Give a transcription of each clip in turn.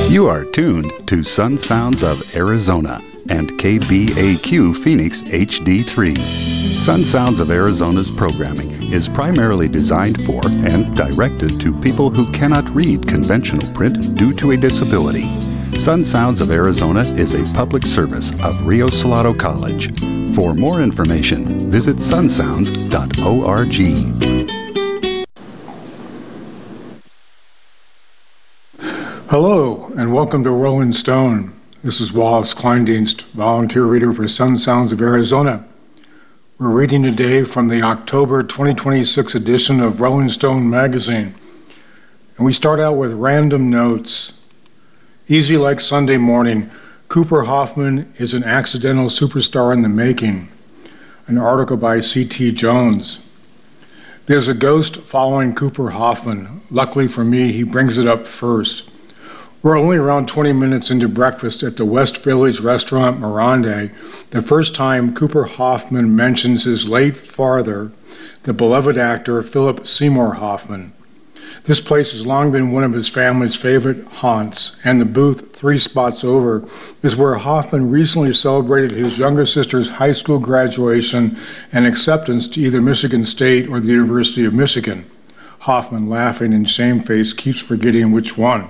You are tuned to Sun Sounds of Arizona and KBAQ Phoenix HD3. Sun Sounds of Arizona's programming is primarily designed for and directed to people who cannot read conventional print due to a disability. Sun Sounds of Arizona is a public service of Rio Salado College. For more information, visit sunsounds.org. Hello, and welcome to Rolling Stone. This is Wallace Kleindienst, volunteer reader for Sun Sounds of Arizona. We're reading today from the October 2026 edition of Rolling Stone magazine. And we start out with random notes. Easy like Sunday morning, Cooper Hoffman is an accidental superstar in the making. An article by C.T. Jones. There's a ghost following Cooper Hoffman. Luckily for me, he brings it up first. We're only around 20 minutes into breakfast at the West Village restaurant Mirande, the first time Cooper Hoffman mentions his late father, the beloved actor Philip Seymour Hoffman. This place has long been one of his family's favorite haunts, and the booth 3 spots over is where Hoffman recently celebrated his younger sister's high school graduation and acceptance to either Michigan State or the University of Michigan. Hoffman, laughing and shamefaced, keeps forgetting which one.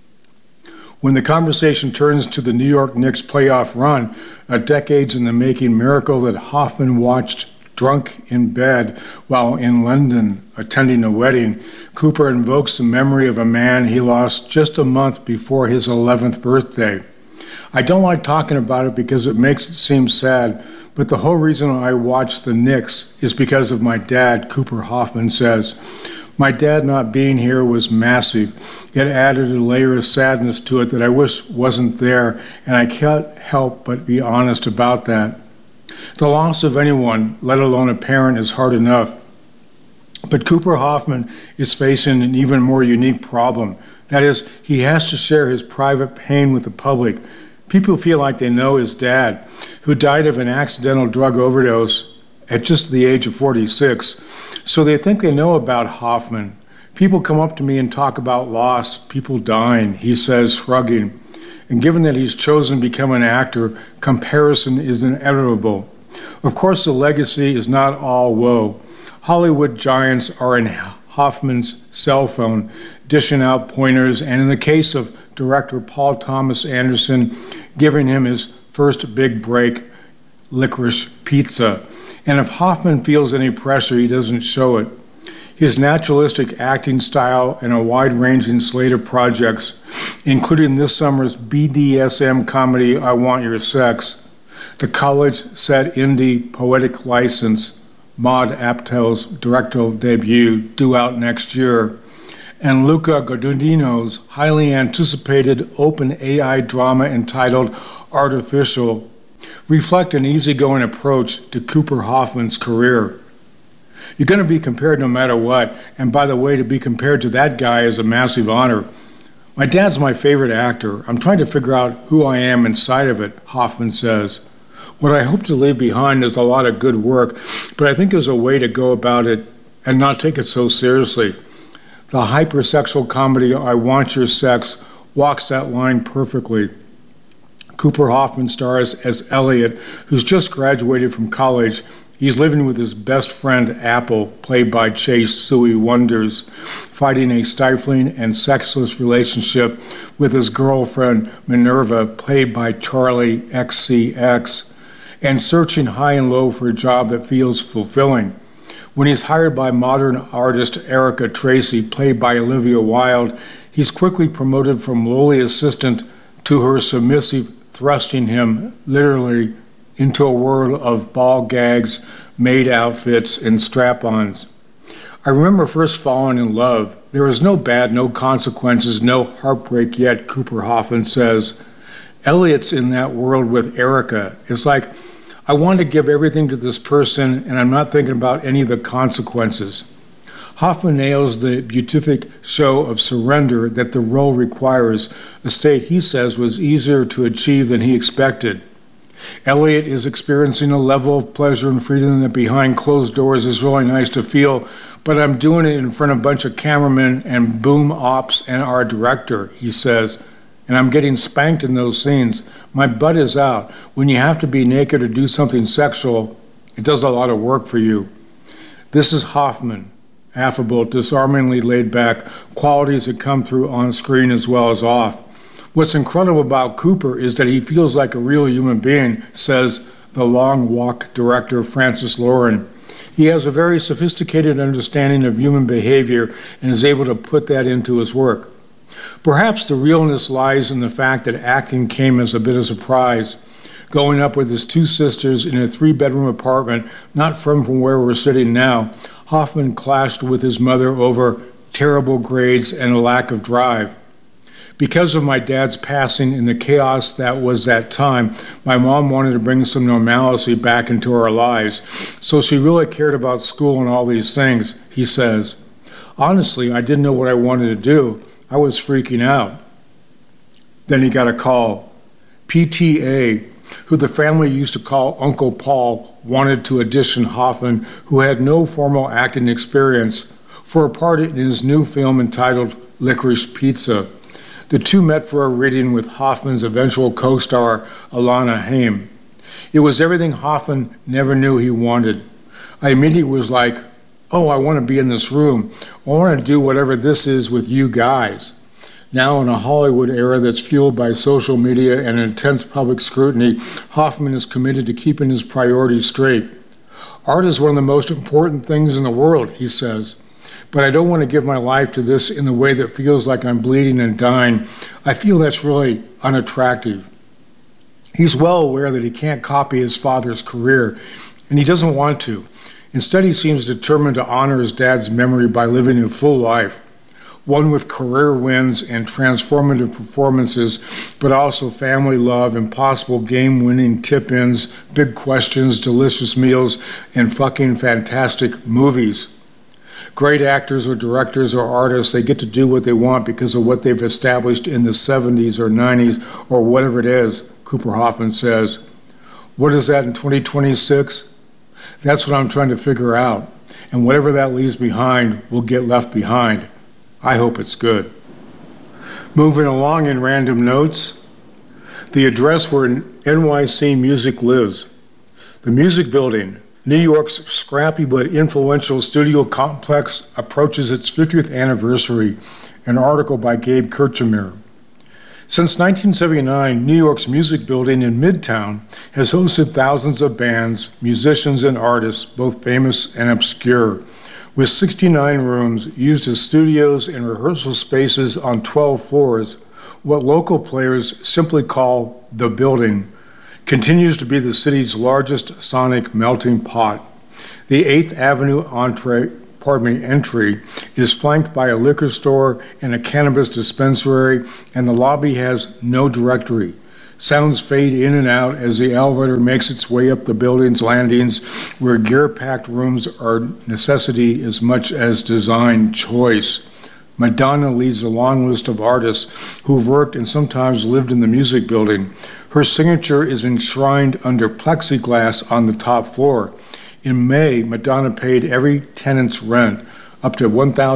When the conversation turns to the New York Knicks playoff run, a decades-in-the-making miracle that Hoffman watched drunk in bed while in London attending a wedding, Cooper invokes the memory of a man he lost just a month before his 11th birthday. I don't like talking about it because it makes it seem sad, but the whole reason I watch the Knicks is because of my dad, Cooper Hoffman says. My dad not being here was massive. It added a layer of sadness to it that I wish wasn't there, and I can't help but be honest about that. The loss of anyone, let alone a parent, is hard enough. But Cooper Hoffman is facing an even more unique problem. That is, he has to share his private pain with the public. People feel like they know his dad, who died of an accidental drug overdose at just the age of 46, so they think they know about Hoffman. People come up to me and talk about loss, people dying, he says, shrugging. And given that he's chosen to become an actor, comparison is inevitable. Of course, the legacy is not all woe. Hollywood giants are in Hoffman's cell phone, dishing out pointers, and in the case of director Paul Thomas Anderson, giving him his first big break, Licorice Pizza. And if Hoffman feels any pressure, he doesn't show it. His naturalistic acting style and a wide-ranging slate of projects, including this summer's BDSM comedy I Want Your Sex, the college-set indie poetic license, Maud Apatow's directorial debut, due out next year, and Luca Guadagnino's highly anticipated open AI drama entitled Artificial, reflect an easygoing approach to Cooper Hoffman's career. You're going to be compared no matter what, and by the way, to be compared to that guy is a massive honor. My dad's my favorite actor. I'm trying to figure out who I am inside of it, Hoffman says. What I hope to leave behind is a lot of good work, but I think there's a way to go about it and not take it so seriously. The hypersexual comedy I Want Your Sex walks that line perfectly. Cooper Hoffman stars as Elliot, who's just graduated from college. He's living with his best friend, Apple, played by Chase Suey Wonders, fighting a stifling and sexless relationship with his girlfriend, Minerva, played by Charlie XCX, and searching high and low for a job that feels fulfilling. When he's hired by modern artist Erica Tracy, played by Olivia Wilde, he's quickly promoted from lowly assistant to her submissive, thrusting him, literally, into a world of ball gags, maid outfits, and strap-ons. I remember first falling in love. There was no bad, no consequences, no heartbreak yet, Cooper Hoffman says. Elliot's in that world with Erica. It's like, I want to give everything to this person, and I'm not thinking about any of the consequences. Hoffman nails the beatific show of surrender that the role requires, a state he says was easier to achieve than he expected. Elliot is experiencing a level of pleasure and freedom that behind closed doors is really nice to feel, but I'm doing it in front of a bunch of cameramen and boom ops and our director, he says, and I'm getting spanked in those scenes. My butt is out. When you have to be naked or do something sexual, it does a lot of work for you. This is Hoffman, affable, disarmingly laid back, qualities that come through on screen as well as off. What's incredible about Cooper is that he feels like a real human being, says The Long Walk director Francis Loren. He has a very sophisticated understanding of human behavior and is able to put that into his work. Perhaps the realness lies in the fact that acting came as a bit of a surprise. Growing up with his two sisters in a 3-bedroom apartment not far from where we're sitting now, Hoffman clashed with his mother over terrible grades and a lack of drive. Because of my dad's passing and the chaos that was that time, my mom wanted to bring some normalcy back into our lives, so she really cared about school and all these things, he says. Honestly, I didn't know what I wanted to do. I was freaking out. Then he got a call. PTA, who the family used to call Uncle Paul, wanted to audition Hoffman, who had no formal acting experience, for a part in his new film entitled Licorice Pizza. The two met for a reading with Hoffman's eventual co-star, Alana Haim. It was everything Hoffman never knew he wanted. I immediately was like, oh, I want to be in this room. I want to do whatever this is with you guys. Now in a Hollywood era that's fueled by social media and intense public scrutiny, Hoffman is committed to keeping his priorities straight. Art is one of the most important things in the world, he says. But I don't want to give my life to this in the way that feels like I'm bleeding and dying. I feel that's really unattractive. He's well aware that he can't copy his father's career, and he doesn't want to. Instead, he seems determined to honor his dad's memory by living a full life, one with career wins and transformative performances, but also family love, impossible game-winning tip-ins, big questions, delicious meals, and fucking fantastic movies. Great actors or directors or artists, they get to do what they want because of what they've established in the 70s or 90s or whatever it is, Cooper Hoffman says. What is that in 2026? That's what I'm trying to figure out. And whatever that leaves behind will get left behind. I hope it's good. Moving along in random notes, the address where NYC Music lives. The Music Building, New York's scrappy but influential studio complex, approaches its 50th anniversary, an article by Gabe Kirchmeier. Since 1979, New York's Music Building in Midtown has hosted thousands of bands, musicians, and artists, both famous and obscure, with 69 rooms used as studios and rehearsal spaces on 12 floors. What local players simply call the building continues to be the city's largest sonic melting pot. The 8th Avenue entry is flanked by a liquor store and a cannabis dispensary, and the lobby has no directory. Sounds fade in and out as the elevator makes its way up the building's landings, where gear-packed rooms are necessity as much as design choice. Madonna leads a long list of artists who've worked and sometimes lived in the Music Building. Her signature is enshrined under plexiglass on the top floor. In May, Madonna paid every tenant's rent, up to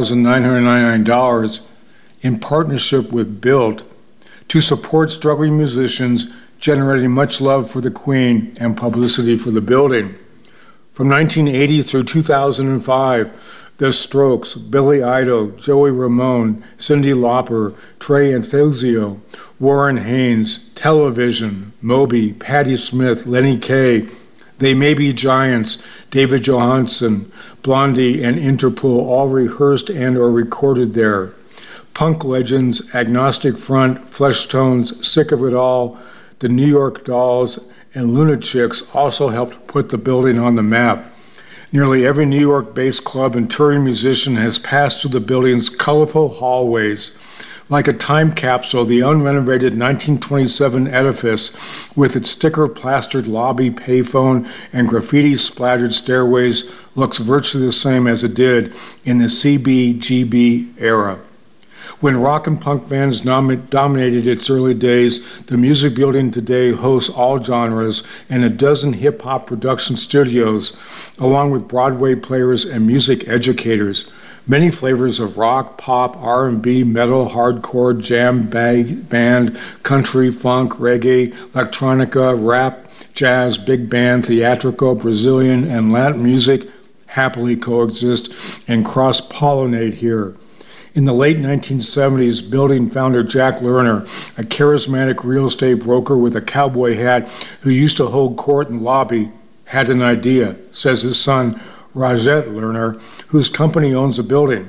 $1,999, in partnership with Build, to support struggling musicians, generating much love for the Queen and publicity for the building. From 1980 through 2005, The Strokes, Billy Idol, Joey Ramone, Cyndi Lauper, Trey Anastasio, Warren Haynes, Television, Moby, Patti Smith, Lenny Kaye, They May Be Giants, David Johansen, Blondie, and Interpol all rehearsed and or recorded there. Punk legends Agnostic Front, Fleshtones, Sick of It All, the New York Dolls, and Lunatics also helped put the building on the map. Nearly every New York-based club and touring musician has passed through the building's colorful hallways. Like a time capsule, the unrenovated 1927 edifice, with its sticker-plastered lobby, payphone, and graffiti-splattered stairways, looks virtually the same as it did in the CBGB era. When rock and punk bands dominated its early days, the Music Building today hosts all genres and a dozen hip-hop production studios, along with Broadway players and music educators. Many flavors of rock, pop, R&B, metal, hardcore, jam, band, country, funk, reggae, electronica, rap, jazz, big band, theatrical, Brazilian, and Latin music happily coexist and cross-pollinate here. In the late 1970s, building founder Jack Lerner, a charismatic real estate broker with a cowboy hat who used to hold court and lobby, had an idea, says his son, Rajat Lerner, whose company owns the building.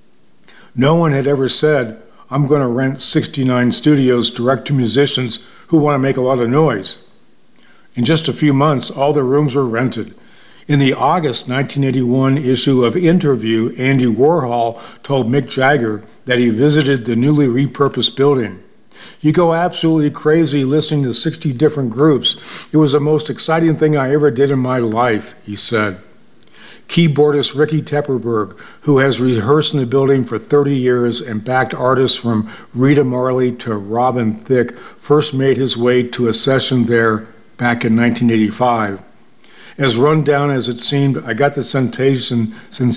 No one had ever said, I'm going to rent 69 studios direct to musicians who want to make a lot of noise. In just a few months, all the rooms were rented. In the August 1981 issue of Interview, Andy Warhol told Mick Jagger that he visited the newly repurposed building. You go absolutely crazy listening to 60 different groups. It was the most exciting thing I ever did in my life, he said. Keyboardist Ricky Tepperberg, who has rehearsed in the building for 30 years and backed artists from Rita Marley to Robin Thicke, first made his way to a session there back in 1985. As run down as it seemed, I got the sensation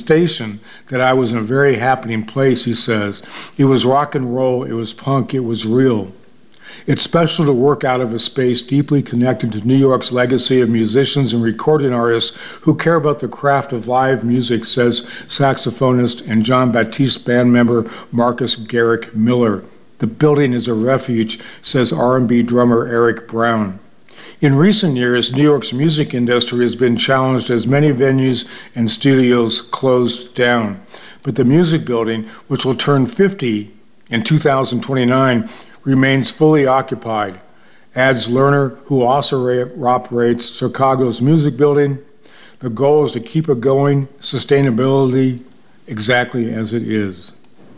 that I was in a very happening place, he says. It was rock and roll, it was punk, it was real. It's special to work out of a space deeply connected to New York's legacy of musicians and recording artists who care about the craft of live music, says saxophonist and John Baptiste band member Marcus Garrick Miller. The building is a refuge, says R&B drummer Eric Brown. In recent years, New York's music industry has been challenged as many venues and studios closed down. But the music building, which will turn 50 in 2029, remains fully occupied, adds Lerner, who also operates Chicago's music building. The goal is to keep it going, sustainability exactly as it is.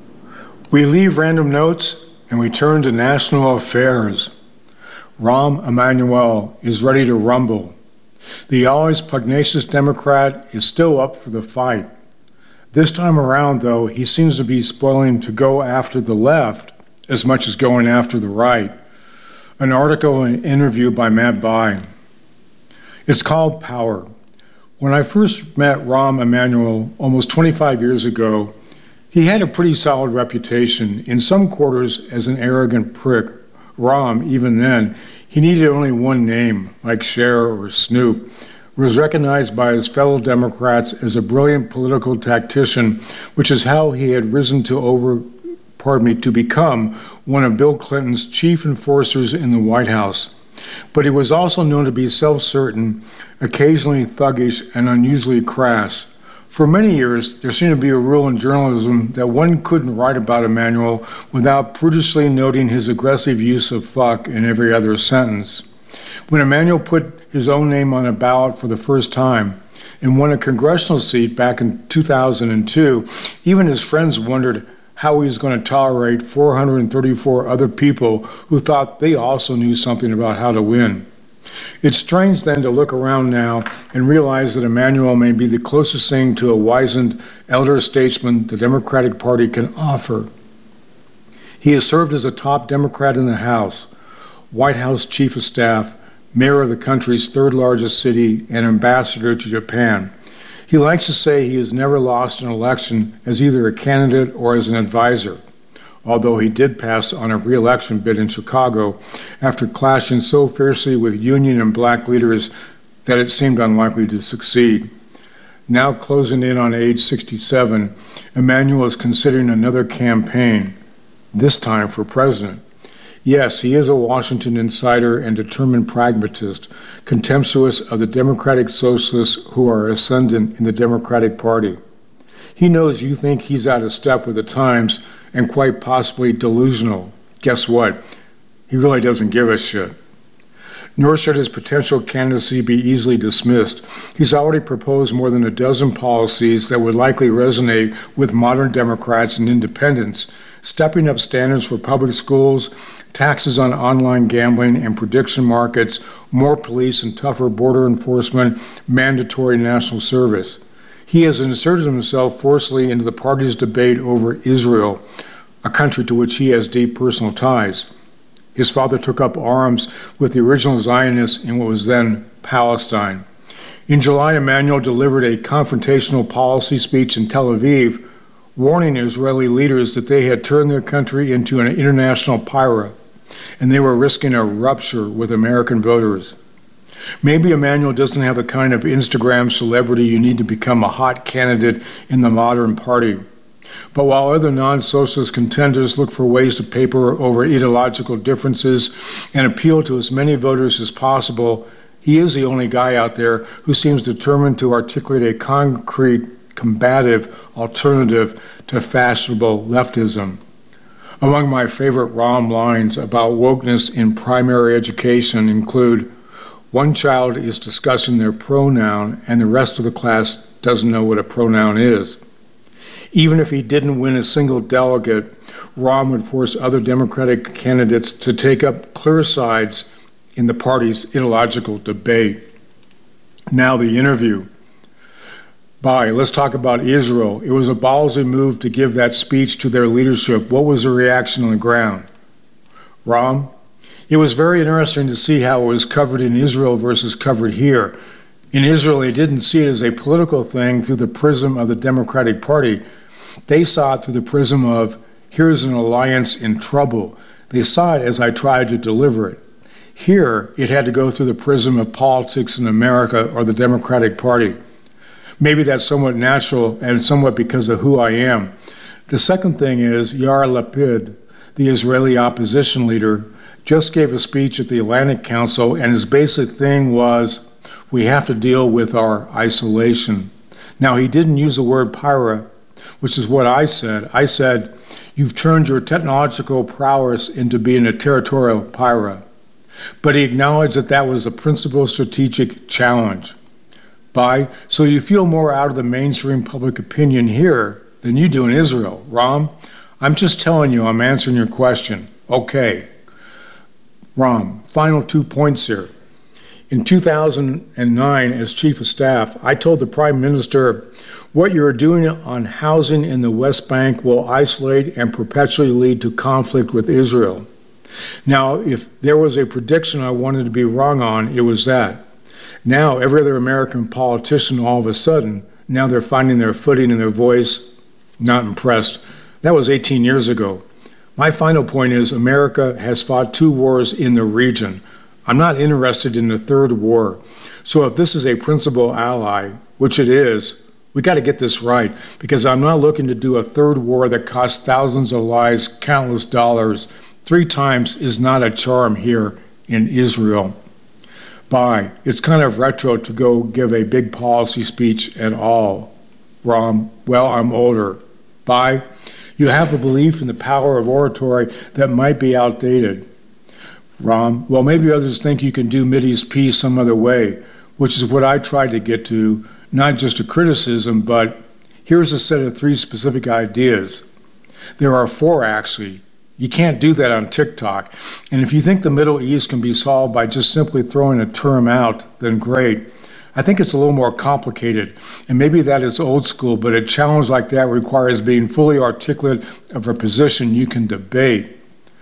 We leave random notes and we turn to national affairs. Rahm Emanuel is ready to rumble. The always pugnacious Democrat is still up for the fight. This time around, though, he seems to be spoiling to go after the left as much as going after the right. An article and interview by Matt Bai. It's called Power. When I first met Rahm Emanuel almost 25 years ago, he had a pretty solid reputation, in some quarters as an arrogant prick. Rahm, even then, he needed only one name, like Cher or Snoop, was recognized by his fellow Democrats as a brilliant political tactician, which is how he had risen to become one of Bill Clinton's chief enforcers in the White House. But he was also known to be self-certain, occasionally thuggish, and unusually crass. For many years, there seemed to be a rule in journalism that one couldn't write about Emanuel without prudishly noting his aggressive use of fuck in every other sentence. When Emanuel put his own name on a ballot for the first time and won a congressional seat back in 2002, even his friends wondered how he was going to tolerate 434 other people who thought they also knew something about how to win. It's strange then to look around now and realize that Emanuel may be the closest thing to a wizened elder statesman the Democratic Party can offer. He has served as a top Democrat in the House, White House Chief of Staff, mayor of the country's third largest city, and ambassador to Japan. He likes to say he has never lost an election as either a candidate or as an advisor, although he did pass on a re-election bid in Chicago after clashing so fiercely with union and black leaders that it seemed unlikely to succeed. Now closing in on age 67, Emanuel is considering another campaign, this time for president. Yes, he is a Washington insider and determined pragmatist, contemptuous of the democratic socialists who are ascendant in the Democratic Party. He knows you think he's out of step with the times and quite possibly delusional. Guess what? He really doesn't give a shit. Nor should his potential candidacy be easily dismissed. He's already proposed more than a dozen policies that would likely resonate with modern Democrats and independents, stepping up standards for public schools, taxes on online gambling and prediction markets, more police and tougher border enforcement, mandatory national service. He has inserted himself forcefully into the party's debate over Israel, a country to which he has deep personal ties. His father took up arms with the original Zionists in what was then Palestine. In July, Emanuel delivered a confrontational policy speech in Tel Aviv warning Israeli leaders that they had turned their country into an international pirate, and they were risking a rupture with American voters. Maybe Emmanuel doesn't have the kind of Instagram celebrity you need to become a hot candidate in the modern party. But while other non-socialist contenders look for ways to paper over ideological differences and appeal to as many voters as possible, he is the only guy out there who seems determined to articulate a concrete, combative alternative to fashionable leftism. Among my favorite Rahm lines about wokeness in primary education include, "One child is discussing their pronoun and the rest of the class doesn't know what a pronoun is." Even if he didn't win a single delegate, Rahm would force other Democratic candidates to take up clear sides in the party's ideological debate. Now the interview. Let's talk about Israel. It was a ballsy move to give that speech to their leadership. What was the reaction on the ground? Rahm? It was very interesting to see how it was covered in Israel versus covered here. In Israel, they didn't see it as a political thing through the prism of the Democratic Party. They saw it through the prism of, here's an alliance in trouble. They saw it as I tried to deliver it. Here, it had to go through the prism of politics in America or the Democratic Party. Maybe that's somewhat natural and somewhat because of who I am. The second thing is Yair Lapid, the Israeli opposition leader, just gave a speech at the Atlantic Council, and his basic thing was, we have to deal with our isolation. Now, he didn't use the word pirate, which is what I said. I said, you've turned your technological prowess into being a territorial pirate. But he acknowledged that that was a principal strategic challenge. So you feel more out of the mainstream public opinion here than you do in Israel. Rahm, I'm just telling you, I'm answering your question. Okay. Rahm, final 2 points here. In 2009, as Chief of Staff, I told the Prime Minister, what you're doing on housing in the West Bank will isolate and perpetually lead to conflict with Israel. Now, if there was a prediction I wanted to be wrong on, it was that. Now, every other American politician, all of a sudden, now they're finding their footing and their voice. Not impressed. That was 18 years ago. My final point is America has fought 2 wars in the region. I'm not interested in the 3rd war. So if this is a principal ally, which it is, we got to get this right, because I'm not looking to do a 3rd war that costs thousands of lives, countless dollars. 3 times is not a charm here in Israel. It's kind of retro to go give a big policy speech at all. Rahm, well, I'm older. You have a belief in the power of oratory that might be outdated. Rahm, well, maybe others think you can do Mideast peace some other way, which is what I tried to get to, not just a criticism, but here's a set of 3 specific ideas. There are 4, actually. You can't do that on TikTok. And if you think the Middle East can be solved by just simply throwing a term out, then great. I think it's a little more complicated, and maybe that is old school, but a challenge like that requires being fully articulate of a position you can debate.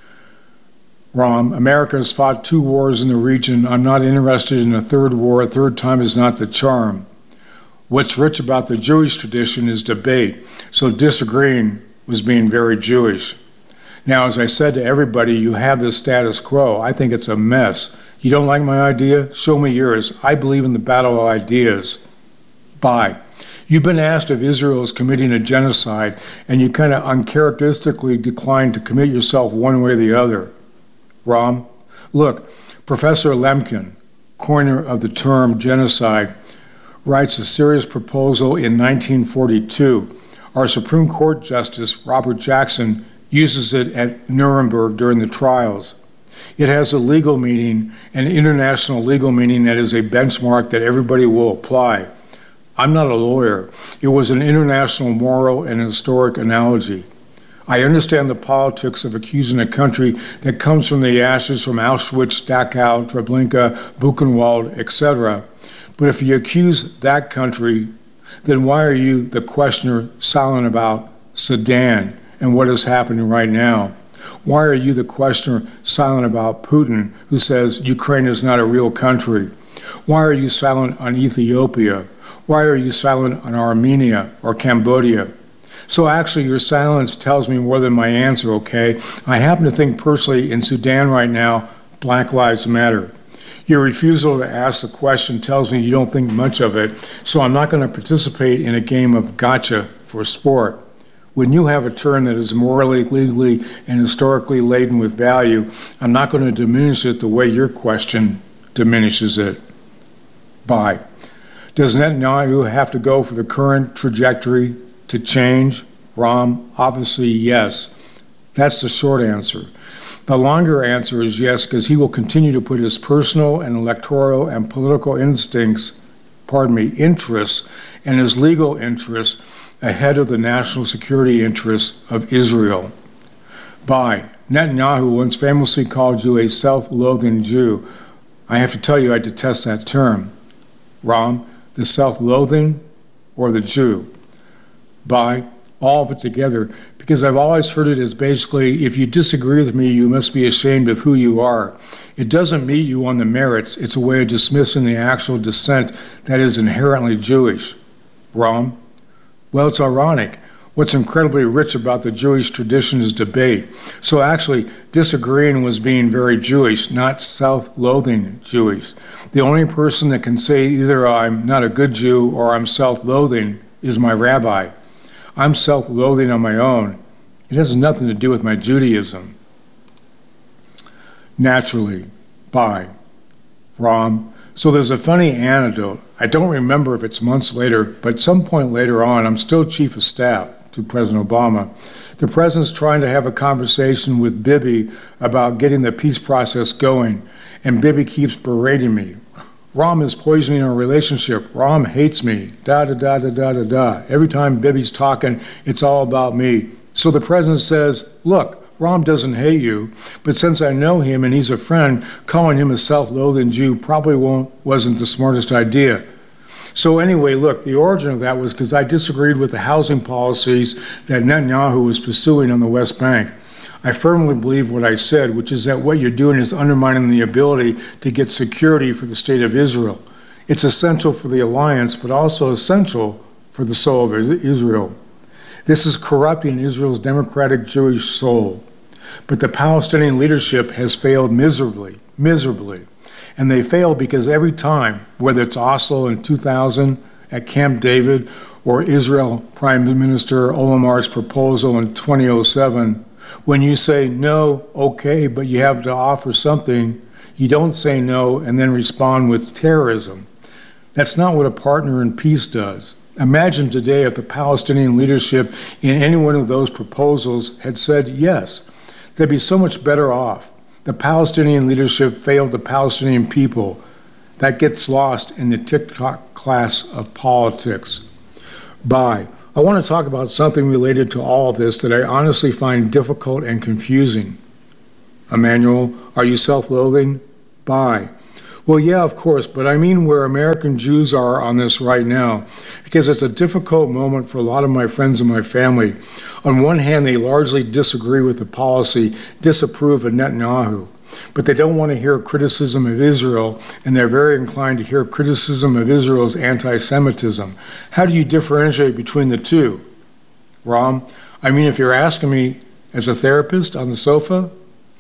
Rahm, America has fought 2 wars in the region. I'm not interested in a 3rd war. A 3rd time is not the charm. What's rich about the Jewish tradition is debate, so disagreeing was being very Jewish. Now, as I said to everybody, you have this status quo. I think it's a mess. You don't like my idea? Show me yours. I believe in the battle of ideas. You've been asked if Israel is committing a genocide, and you kind of uncharacteristically decline to commit yourself one way or the other. Rahm, look, Professor Lemkin, coiner of the term genocide, writes a serious proposal in 1942. Our Supreme Court Justice, Robert Jackson, uses it at Nuremberg during the trials. It has a legal meaning, an international legal meaning that is a benchmark that everybody will apply. I'm not a lawyer. It was an international moral and historic analogy. I understand the politics of accusing a country that comes from the ashes from Auschwitz, Dachau, Treblinka, Buchenwald, etc. But if you accuse that country, then why are you, the questioner, silent about Sudan and what is happening right now? Why are you, the questioner, silent about Putin, who says Ukraine is not a real country? Why are you silent on Ethiopia? Why are you silent on Armenia or Cambodia? So actually, your silence tells me more than my answer, okay? I happen to think personally in Sudan right now, Black Lives Matter. Your refusal to ask the question tells me you don't think much of it, so I'm not going to participate in a game of gotcha for sport. When you have a turn that is morally, legally, and historically laden with value, I'm not going to diminish it the way your question diminishes it. Bye. Does Netanyahu have to go for the current trajectory to change? Ram, obviously yes. That's the short answer. The longer answer is yes, because he will continue to put his personal and electoral and political interests, and his legal interests ahead of the national security interests of Israel. Bye. Netanyahu once famously called you a self-loathing Jew. I have to tell you, I detest that term. Ram, the self-loathing or the Jew? Bye. All of it together, because I've always heard it as basically, if you disagree with me, you must be ashamed of who you are. It doesn't meet you on the merits. It's a way of dismissing the actual dissent that is inherently Jewish. Ram? Well, it's ironic. What's incredibly rich about the Jewish tradition is debate. So actually, disagreeing was being very Jewish, not self-loathing Jewish. The only person that can say either I'm not a good Jew or I'm self-loathing is my rabbi. I'm self-loathing on my own. It has nothing to do with my Judaism. Naturally. Bye. Ram. So there's a funny anecdote. I don't remember if it's months later, but at some point later on, I'm still chief of staff to President Obama. The president's trying to have a conversation with Bibi about getting the peace process going, and Bibi keeps berating me. Ram is poisoning our relationship. Ram hates me. Da-da-da-da-da-da-da. Every time Bibi's talking, it's all about me. So the president says, look, Ram doesn't hate you, but since I know him and he's a friend, calling him a self-loathing Jew probably wasn't the smartest idea. So anyway, look, the origin of that was because I disagreed with the housing policies that Netanyahu was pursuing on the West Bank. I firmly believe what I said, which is that what you're doing is undermining the ability to get security for the state of Israel. It's essential for the alliance, but also essential for the soul of Israel. This is corrupting Israel's democratic Jewish soul. But the Palestinian leadership has failed miserably. And they failed because every time, whether it's Oslo in 2000, at Camp David, or Israel Prime Minister Olamar's proposal in 2007, when you say no, okay, but you have to offer something, you don't say no and then respond with terrorism. That's not what a partner in peace does. Imagine today if the Palestinian leadership in any one of those proposals had said yes. They'd be so much better off. The Palestinian leadership failed the Palestinian people. That gets lost in the TikTok class of politics. Bye. I want to talk about something related to all of this that I honestly find difficult and confusing. Emmanuel, are you self-loathing? Bye. Well, yeah, of course, but I mean where American Jews are on this right now, because it's a difficult moment for a lot of my friends and my family. On one hand, they largely disagree with the policy, disapprove of Netanyahu, but they don't want to hear criticism of Israel, and they're very inclined to hear criticism of Israel's anti-Semitism. How do you differentiate between the two? Ram, I mean, if you're asking me as a therapist on the sofa,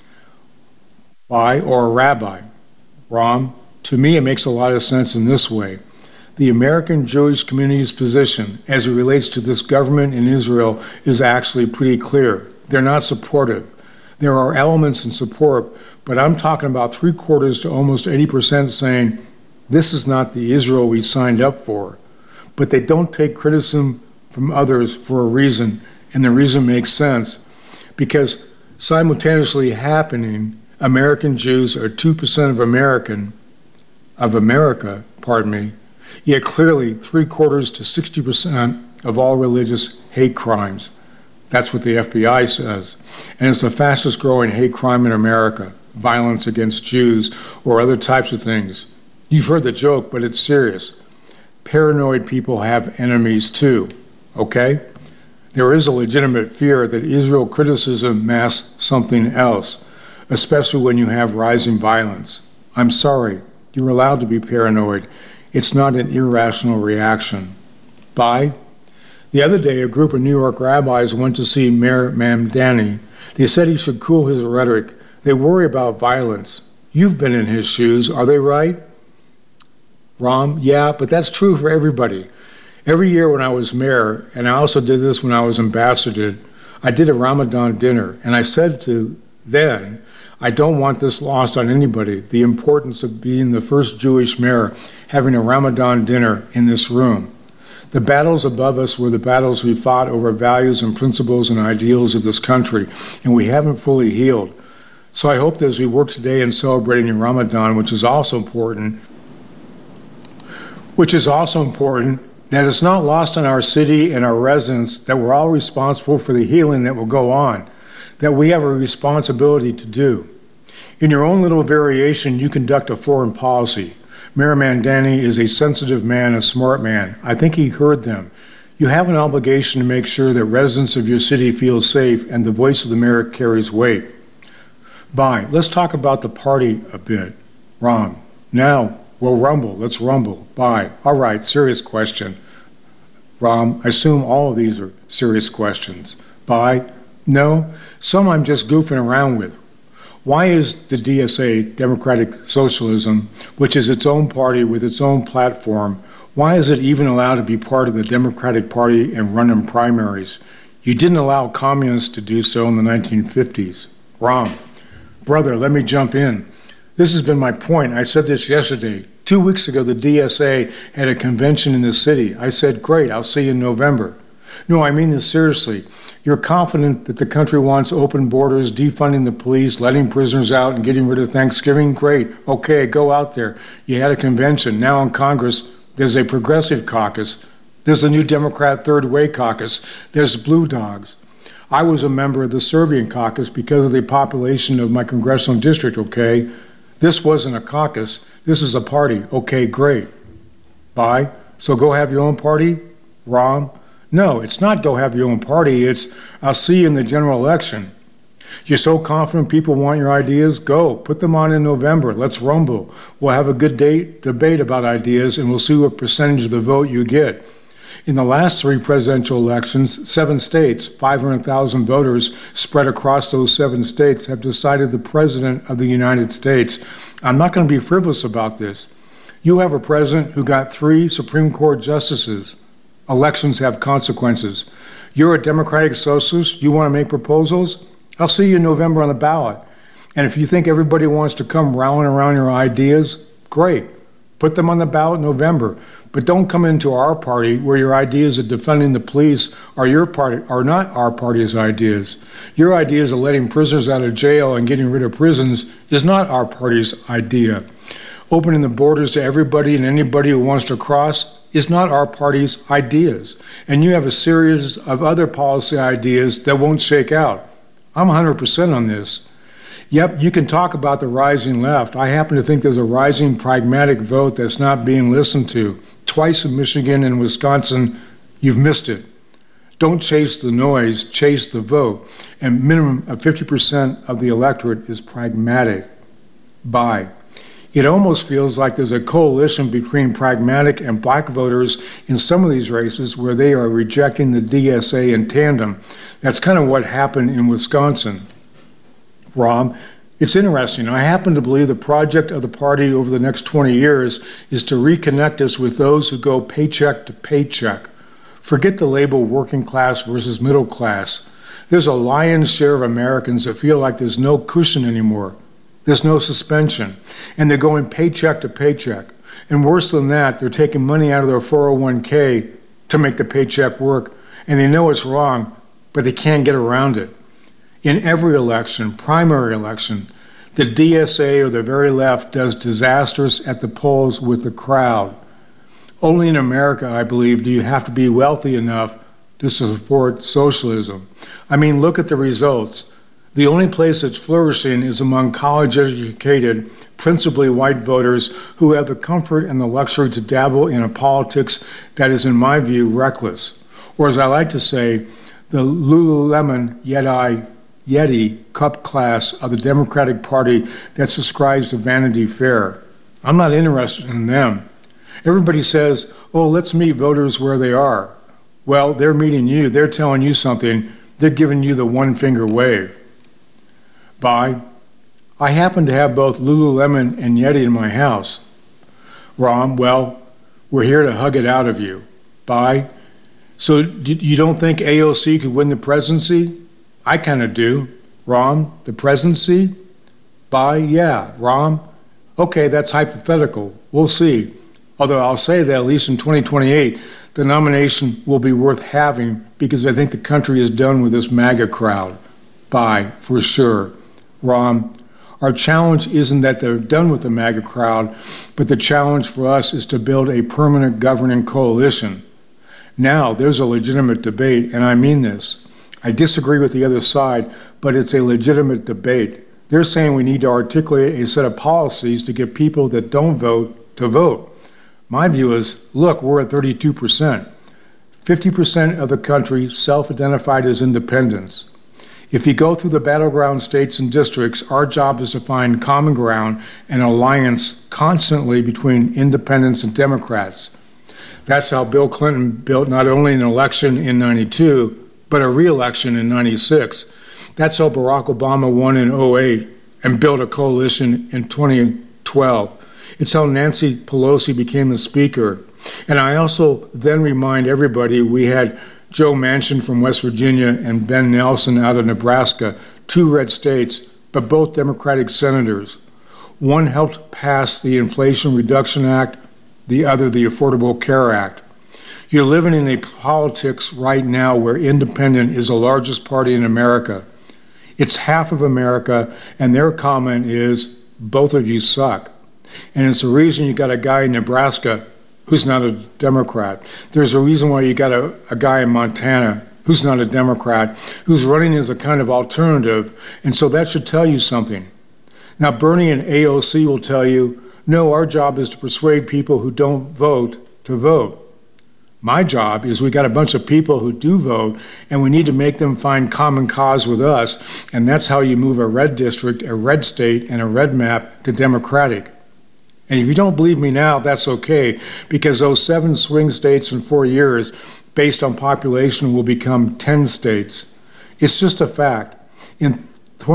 bye, or a rabbi. Ram, to me it makes a lot of sense in this way. The American Jewish community's position as it relates to this government in Israel is actually pretty clear. They're not supportive. There are elements in support, but I'm talking about 3/4 to almost 80% saying, this is not the Israel we signed up for. But they don't take criticism from others for a reason, and the reason makes sense, because simultaneously happening, American Jews are 2% of America, yet clearly 3/4 to 60% of all religious hate crimes. That's what the FBI says. And it's the fastest growing hate crime in America, violence against Jews or other types of things. You've heard the joke, but it's serious. Paranoid people have enemies too, okay? There is a legitimate fear that Israel criticism masks something else, especially when you have rising violence. I'm sorry, you're allowed to be paranoid. It's not an irrational reaction. Bye. The other day, a group of New York rabbis went to see Mayor Mamdani. They said he should cool his rhetoric. They worry about violence. You've been in his shoes, are they right? Ram, yeah, but that's true for everybody. Every year when I was mayor, and I also did this when I was ambassador, I did a Ramadan dinner, and I said to then, I don't want this lost on anybody, the importance of being the first Jewish mayor having a Ramadan dinner in this room. The battles above us were the battles we fought over values and principles and ideals of this country, and we haven't fully healed. So I hope that as we work today in celebrating Ramadan, which is also important, that it's not lost on our city and our residents that we're all responsible for the healing that will go on, that we have a responsibility to do. In your own little variation, you conduct a foreign policy. Mayor Mamdani is a sensitive man, a smart man. I think he heard them. You have an obligation to make sure that residents of your city feel safe and the voice of the mayor carries weight. Bye. Let's talk about the party a bit. Ram. Now, we'll rumble. Let's rumble. Bye. All right, serious question. Ram, I assume all of these are serious questions. Bye. No, some I'm just goofing around with. Why is the DSA, Democratic Socialism, which is its own party with its own platform, why is it even allowed to be part of the Democratic Party and run in primaries? You didn't allow communists to do so in the 1950s. Ram, brother, let me jump in. This has been my point. I said this yesterday. 2 weeks ago, the DSA had a convention in the city. I said, great, I'll see you in November. No, I mean this seriously. You're confident that the country wants open borders, defunding the police, letting prisoners out, and getting rid of Thanksgiving? Great. Okay, go out there. You had a convention. Now in Congress, there's a progressive caucus. There's a new Democrat Third Way caucus. There's Blue Dogs. I was a member of the Serbian caucus because of the population of my congressional district, okay? This wasn't a caucus. This is a party. Okay, great. Bye. So go have your own party? Ram? No, it's not go have your own party. It's I'll see you in the general election. You're so confident people want your ideas? Go. Put them on in November. Let's rumble. We'll have a good debate about ideas, and we'll see what percentage of the vote you get. In the last 3 presidential elections, 7 states, 500,000 voters spread across those 7 states have decided the president of the United States. I'm not going to be frivolous about this. You have a president who got 3 Supreme Court justices. Elections have consequences. You're a Democratic Socialist. You want to make proposals? I'll see you in November on the ballot. And if you think everybody wants to come rallying around your ideas, great. Put them on the ballot in November. But don't come into our party where your ideas of defunding the police are not our party's ideas. Your ideas of letting prisoners out of jail and getting rid of prisons is not our party's idea. Opening the borders to everybody and anybody who wants to cross is not our party's ideas. And you have a series of other policy ideas that won't shake out. I'm 100% on this. Yep, you can talk about the rising left. I happen to think there's a rising pragmatic vote that's not being listened to. Twice in Michigan and Wisconsin, you've missed it. Don't chase the noise, chase the vote. And minimum of 50% of the electorate is pragmatic. Bye. It almost feels like there's a coalition between pragmatic and black voters in some of these races where they are rejecting the DSA in tandem. That's kind of what happened in Wisconsin. Ram, it's interesting. I happen to believe the project of the party over the next 20 years is to reconnect us with those who go paycheck to paycheck. Forget the label working class versus middle class. There's a lion's share of Americans that feel like there's no cushion anymore. There's no suspension, and they're going paycheck to paycheck. And worse than that, they're taking money out of their 401k to make the paycheck work, and they know it's wrong, but they can't get around it. In every election, primary election, the DSA or the very left does disasters at the polls with the crowd. Only in America, I believe, do you have to be wealthy enough to support socialism. I mean, look at the results. The only place that's flourishing is among college-educated, principally white voters who have the comfort and the luxury to dabble in a politics that is, in my view, reckless. Or as I like to say, the Lululemon Yeti cup class of the Democratic Party that subscribes to Vanity Fair. I'm not interested in them. Everybody says, oh, let's meet voters where they are. Well, they're meeting you. They're telling you something. They're giving you the one-finger wave. Bye. I happen to have both Lululemon and Yeti in my house. Rom, well, we're here to hug it out of you. Bye. So you don't think AOC could win the presidency? I kind of do. Rom, the presidency? Bye, yeah. Rom? Okay, that's hypothetical. We'll see. Although I'll say that at least in 2028, the nomination will be worth having because I think the country is done with this MAGA crowd. Bye, for sure. Rom, our challenge isn't that they're done with the MAGA crowd, but the challenge for us is to build a permanent governing coalition. Now, there's a legitimate debate, and I mean this. I disagree with the other side, but it's a legitimate debate. They're saying we need to articulate a set of policies to get people that don't vote to vote. My view is, look, we're at 32%. 50% of the country self-identified as independents. If you go through the battleground states and districts, our job is to find common ground and alliance constantly between independents and Democrats. That's how Bill Clinton built not only an election in 92, but a re-election in 96. That's how Barack Obama won in 08 and built a coalition in 2012. It's how Nancy Pelosi became the speaker. And I also then remind everybody we had Joe Manchin from West Virginia and Ben Nelson out of Nebraska, two red states, but both Democratic senators. One helped pass the Inflation Reduction Act, the other the Affordable Care Act. You're living in a politics right now where independent is the largest party in America. It's half of America, and their comment is, both of you suck. And it's the reason you got a guy in Nebraska who's not a Democrat. There's a reason why you got a guy in Montana who's not a Democrat, who's running as a kind of alternative, and so that should tell you something. Now, Bernie and AOC will tell you, no, our job is to persuade people who don't vote to vote. My job is we got a bunch of people who do vote, and we need to make them find common cause with us, and that's how you move a red district, a red state, and a red map to Democratic. And if you don't believe me now, that's okay, because those 7 swing states in 4 years, based on population, will become 10 states. It's just a fact. In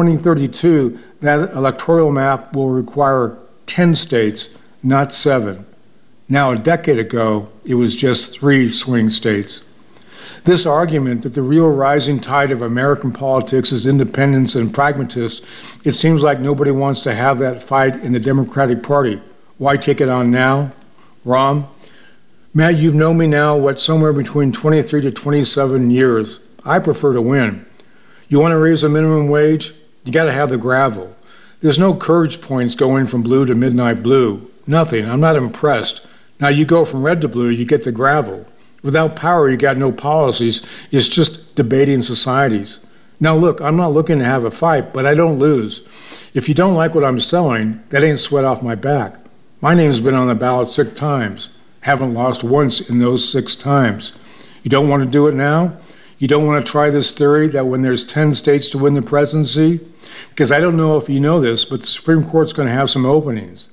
2032, that electoral map will require 10 states, not 7. Now, a decade ago, it was just 3 swing states. This argument that the real rising tide of American politics is independence and pragmatists, it seems like nobody wants to have that fight in the Democratic Party. Why take it on now? Rom? Matt, you've known me now, somewhere between 23 to 27 years. I prefer to win. You want to raise the minimum wage? You got to have the gravel. There's no courage points going from blue to midnight blue. Nothing. I'm not impressed. Now you go from red to blue, you get the gravel. Without power, you got no policies. It's just debating societies. Now look, I'm not looking to have a fight, but I don't lose. If you don't like what I'm selling, that ain't sweat off my back. My name's been on the ballot 6 times. Haven't lost once in those 6 times. You don't want to do it now? You don't want to try this theory that when there's 10 states to win the presidency? Because I don't know if you know this, but the Supreme Court's going to have some openings.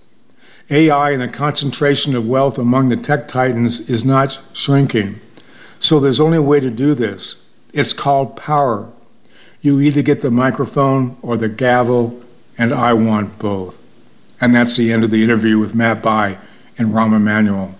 AI and the concentration of wealth among the tech titans is not shrinking. So there's only a way to do this. It's called power. You either get the microphone or the gavel, and I want both. And that's the end of the interview with Matt Bai and Rahm Emanuel.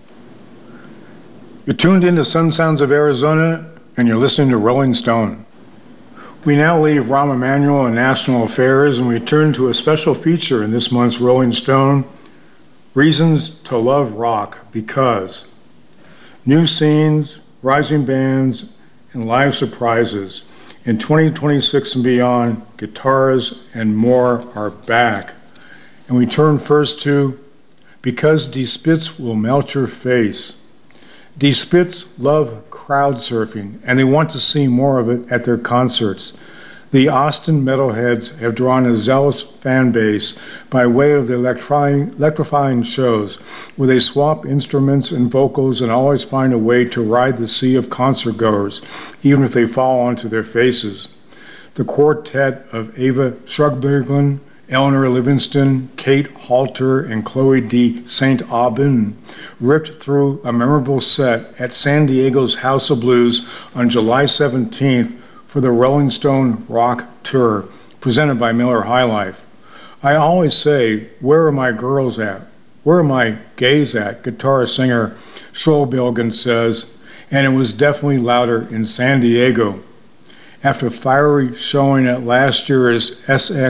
You're tuned in to Sun Sounds of Arizona, and you're listening to Rolling Stone. We now leave Rahm Emanuel and national affairs, and we turn to a special feature in this month's Rolling Stone, Reasons to Love Rock Because. New scenes, rising bands, and live surprises. In 2026 and beyond, guitars and more are back. And we turn first to Because Die Spitz Will Melt Your Face. Die Spitz love crowd surfing, and they want to see more of it at their concerts. The Austin metalheads have drawn a zealous fan base by way of the electrifying shows, where they swap instruments and vocals and always find a way to ride the sea of concertgoers, even if they fall onto their faces. The quartet of Ava Shrugberglin Eleanor Livingston, Kate Halter, and Chloe de St. Aubin ripped through a memorable set at San Diego's House of Blues on July 17th for the Rolling Stone Rock Tour, presented by Miller High Life. I always say, where are my girls at? Where are my gays at? Guitar-singer Schrollbilgen says, and it was definitely louder in San Diego. After a fiery showing at last year's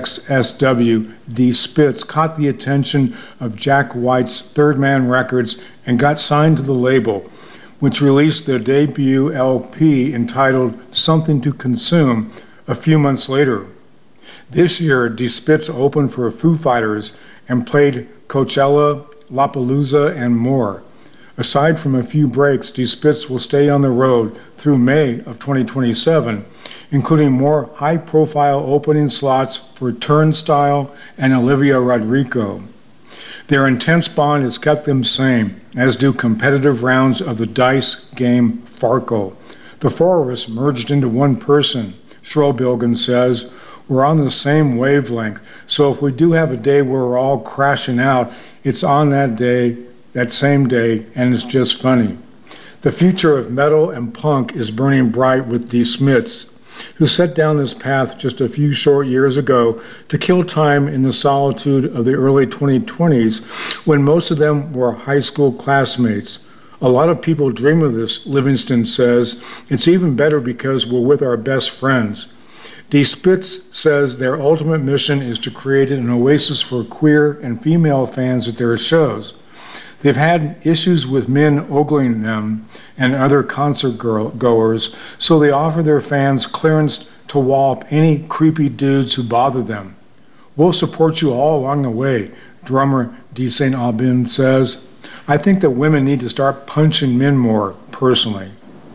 SXSW, Die Spitz caught the attention of Jack White's Third Man Records and got signed to the label, which released their debut LP entitled Something to Consume a few months later. This year, Die Spitz opened for Foo Fighters and played Coachella, Lollapalooza, and more. Aside from a few breaks, Die Spitz will stay on the road through May of 2027, including more high-profile opening slots for Turnstile and Olivia Rodrigo. Their intense bond has kept them sane, as do competitive rounds of the dice game Farco. The four of us merged into one person, Schrollbilgen says. We're on the same wavelength, so if we do have a day where we're all crashing out, it's on that day, that same day, and it's just funny. The future of metal and punk is burning bright with Die Spitz, who set down this path just a few short years ago to kill time in the solitude of the early 2020s when most of them were high school classmates. A lot of people dream of this, Livingston says. It's even better because we're with our best friends. Die Spitz says their ultimate mission is to create an oasis for queer and female fans at their shows. They've had issues with men ogling them and other concert goers, so they offer their fans clearance to wallop any creepy dudes who bother them. We'll support you all along the way, drummer de St. Aubin says. I think that women need to start punching men more, personally.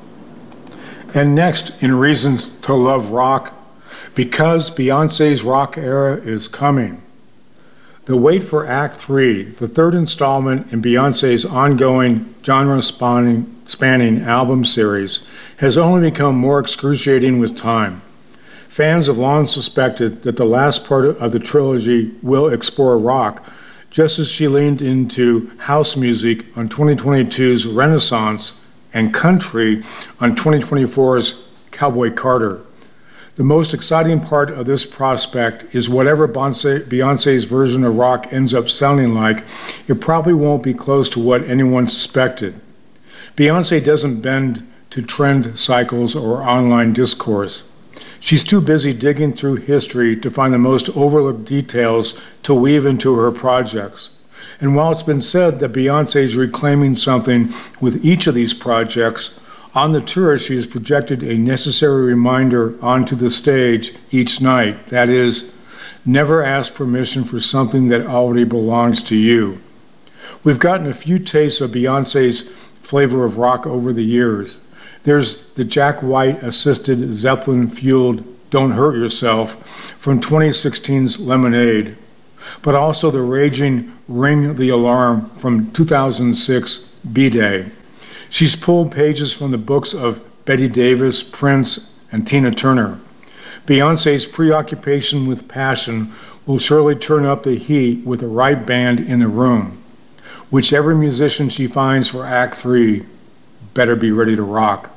And next, in Reasons to Love Rock, because Beyoncé's rock era is coming. The wait for Act 3, the third installment in Beyoncé's ongoing genre-spanning album series, has only become more excruciating with time. Fans have long suspected that the last part of the trilogy will explore rock, just as she leaned into house music on 2022's Renaissance and country on 2024's Cowboy Carter. The most exciting part of this prospect is whatever Beyoncé's version of rock ends up sounding like, it probably won't be close to what anyone suspected. Beyoncé doesn't bend to trend cycles or online discourse. She's too busy digging through history to find the most overlooked details to weave into her projects. And while it's been said that Beyoncé is reclaiming something with each of these projects, on the tour, she has projected a necessary reminder onto the stage each night. That is, never ask permission for something that already belongs to you. We've gotten a few tastes of Beyoncé's flavor of rock over the years. There's the Jack White-assisted Zeppelin-fueled Don't Hurt Yourself from 2016's Lemonade, but also the raging Ring the Alarm from 2006 B-Day. She's pulled pages from the books of Betty Davis, Prince, and Tina Turner. Beyoncé's preoccupation with passion will surely turn up the heat with the right band in the room. Whichever musician she finds for Act 3 better be ready to rock.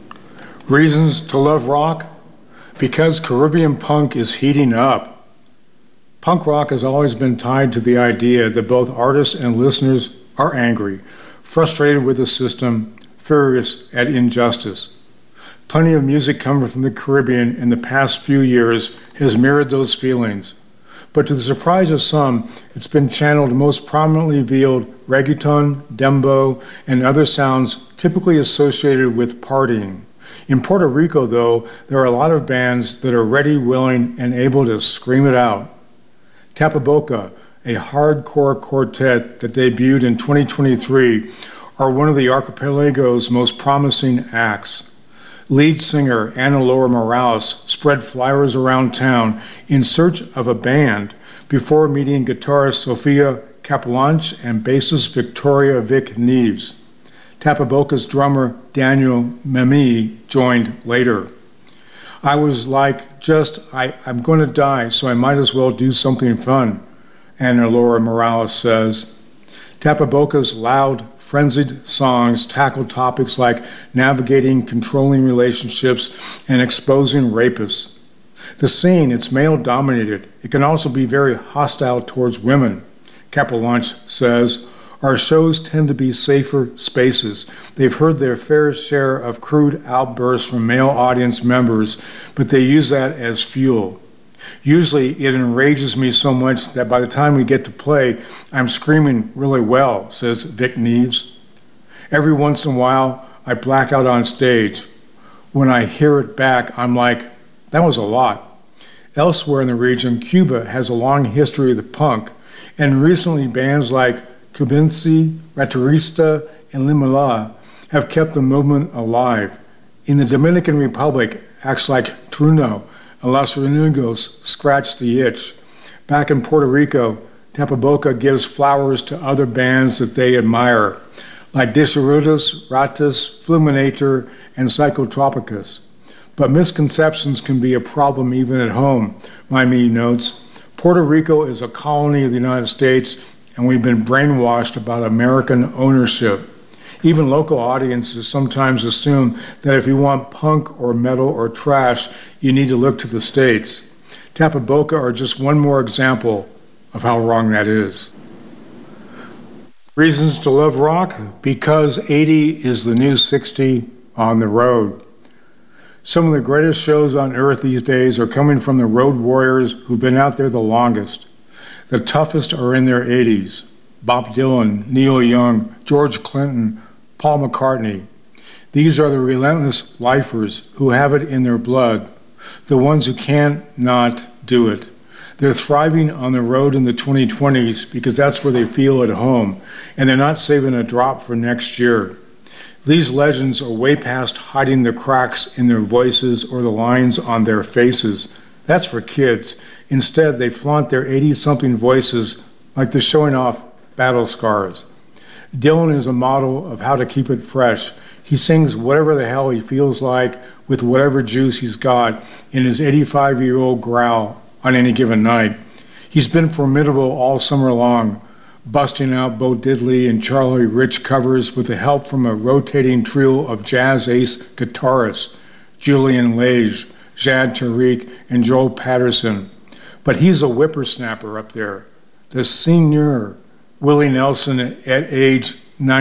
Reasons to love rock? Because Caribbean punk is heating up. Punk rock has always been tied to the idea that both artists and listeners are angry, frustrated with the system, furious at injustice. Plenty of music coming from the Caribbean in the past few years has mirrored those feelings. But to the surprise of some, it's been channeled most prominently via reggaeton, dembow, and other sounds typically associated with partying. In Puerto Rico, though, there are a lot of bands that are ready, willing, and able to scream it out. Tapaboca, a hardcore quartet that debuted in 2023, are one of the archipelago's most promising acts. Lead singer Ana Laura Morales spread flyers around town in search of a band before meeting guitarist Sofia Capelanch and bassist Victoria Vic Neves. Tapaboca's drummer Daniel Memi joined later. I was like, I'm going to die, so I might as well do something fun, Ana Laura Morales says. Tapaboca's loud, frenzied songs tackle topics like navigating controlling relationships and exposing rapists. The scene, it's male-dominated. It can also be very hostile towards women. Capelanche says, our shows tend to be safer spaces. They've heard their fair share of crude outbursts from male audience members, but they use that as fuel. Usually it enrages me so much that by the time we get to play, I'm screaming really well, says Vic Neves. Every once in a while, I black out on stage. When I hear it back, I'm like, that was a lot. Elsewhere in the region, Cuba has a long history of the punk, and recently bands like Cubensi, Raturista, and Limala have kept the movement alive. In the Dominican Republic, acts like Trueno and Los Renegos scratch the itch. Back in Puerto Rico, Tapaboca gives flowers to other bands that they admire, like Deserudos, Ratas, Fulminator, and Psychotropicus. But misconceptions can be a problem even at home, Maimie notes. Puerto Rico is a colony of the United States, and we've been brainwashed about American ownership. Even local audiences sometimes assume that if you want punk or metal or trash, you need to look to the States. Tapaboca are just one more example of how wrong that is. Reasons to love rock? Because 80 is the new 60 on the road. Some of the greatest shows on earth these days are coming from the road warriors who've been out there the longest. The toughest are in their 80s. Bob Dylan, Neil Young, George Clinton, Paul McCartney. These are the relentless lifers who have it in their blood, the ones who can't not do it. They're thriving on the road in the 2020s because that's where they feel at home, and they're not saving a drop for next year. These legends are way past hiding the cracks in their voices or the lines on their faces. That's for kids. Instead, they flaunt their 80-something voices like they're showing off battle scars. Dylan is a model of how to keep it fresh. He sings whatever the hell he feels like with whatever juice he's got in his 85-year-old growl on any given night. He's been formidable all summer long, busting out Bo Diddley and Charlie Rich covers with the help from a rotating trio of jazz ace guitarists, Julian Lage, Jad Tariq, and Joel Patterson. But he's a whippersnapper up there, the senior Willie Nelson at age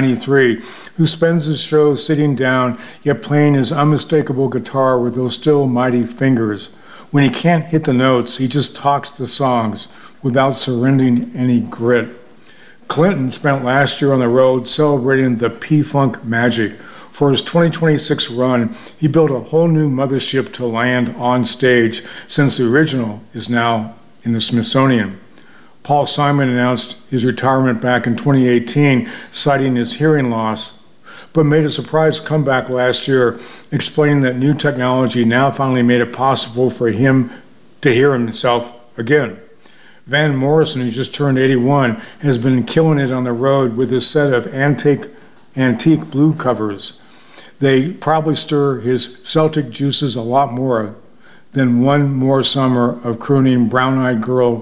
93, who spends his show sitting down, yet playing his unmistakable guitar with those still mighty fingers. When he can't hit the notes, he just talks the songs without surrendering any grit. Clinton spent last year on the road celebrating the P-Funk magic. For his 2026 run, he built a whole new mothership to land on stage, since the original is now in the Smithsonian. Paul Simon announced his retirement back in 2018, citing his hearing loss, but made a surprise comeback last year, explaining that new technology now finally made it possible for him to hear himself again. Van Morrison, who just turned 81, has been killing it on the road with his set of antique blue covers. They probably stir his Celtic juices a lot more than one more summer of crooning Brown-Eyed Girl